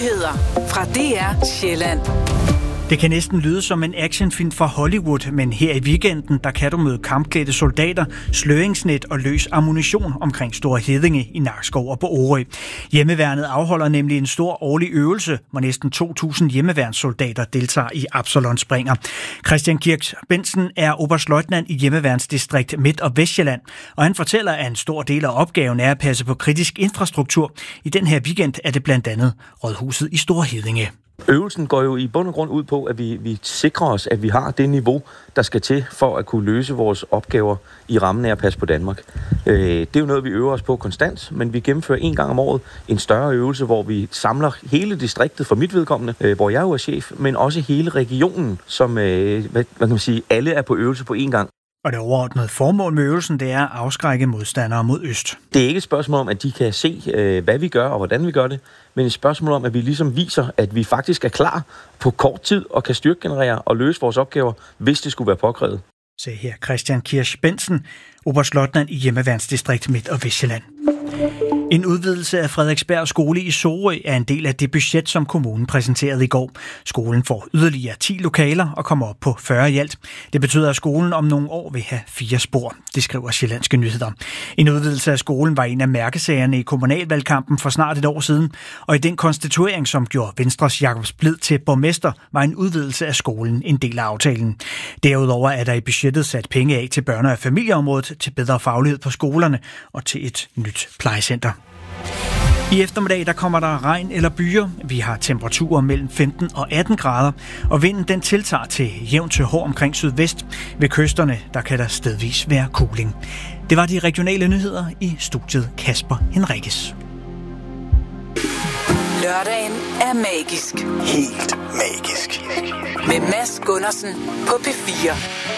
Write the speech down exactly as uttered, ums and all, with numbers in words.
Nyheder fra D R Sjælland. Det kan næsten lyde som en actionfilm fra Hollywood, men her i weekenden, der kan du møde kampklædte soldater, sløringsnet og løs ammunition omkring Store Heddinge i Nakskov og på Orø. Hjemmeværnet afholder nemlig en stor årlig øvelse, hvor næsten to tusind hjemmeværnssoldater deltager i Absalon Springer. Christian Kirk Bensen er oberstløjtnant i Hjemmeværnsdistrikt Midt- og Vestjylland, og han fortæller, at en stor del af opgaven er at passe på kritisk infrastruktur. I den her weekend er det blandt andet Rådhuset i Store Heddinge. Øvelsen går jo i bund og grund ud på, at vi, vi sikrer os, at vi har det niveau, der skal til for at kunne løse vores opgaver i rammen af at passe på Danmark. Øh, det er jo noget, vi øver os på konstant, men vi gennemfører en gang om året en større øvelse, hvor vi samler hele distriktet for mit vedkommende, øh, hvor jeg jo er chef, men også hele regionen, som øh, hvad, hvad kan man sige, alle er på øvelse på én gang. Og det overordnede formål med øvelsen, det er at afskrække modstandere mod øst. Det er ikke et spørgsmål om, at de kan se, øh, hvad vi gør og hvordan vi gør det, men et spørgsmål om, at vi ligesom viser, at vi faktisk er klar på kort tid og kan styrkegenerere og løse vores opgaver, hvis det skulle være påkrævet. Se her Christian Kirch Bensen, oberstløjtnant i Hjemmeværnsdistrikt Midt- og Vestjylland. En udvidelse af Frederiksberg Skole i Sorø er en del af det budget, som kommunen præsenterede i går. Skolen får yderligere ti lokaler og kommer op på fyrre i alt. Det betyder, at skolen om nogle år vil have fire spor, det skriver Sjællandske Nyheder. En udvidelse af skolen var en af mærkesagerne i kommunalvalgkampen for snart et år siden, og i den konstituering, som gjorde Venstres Jakob Splid til borgmester, var en udvidelse af skolen en del af aftalen. Derudover er der i budgettet sat penge af til børne- og familieområdet, til bedre faglighed på skolerne og til et nyt plejecenter. I eftermiddag der kommer der regn eller byer. Vi har temperaturer mellem femten og atten grader, og vinden den tiltager til jævnt til hård omkring sydvest. Ved kysterne der kan der stedvis være kuling. Det var de regionale nyheder i studiet Kasper Henriques. Lørdagen er magisk. Helt magisk. Med Mads Gundersen på P fire.